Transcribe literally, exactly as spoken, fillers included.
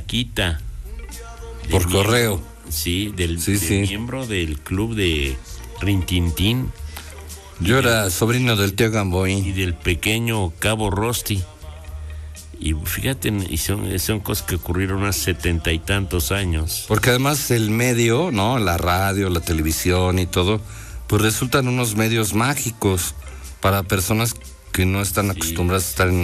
plaquita. Por miembro, correo. Sí, del, sí, del sí. miembro del club de Rintintín. Yo era del, sobrino del tío Gamboí. Y del pequeño Cabo Rosti. Y fíjate, y son, son cosas que ocurrieron hace setenta y tantos años. Porque además el medio, ¿no? La radio, la televisión y todo, pues resultan unos medios mágicos para personas que no están sí. acostumbradas a estar en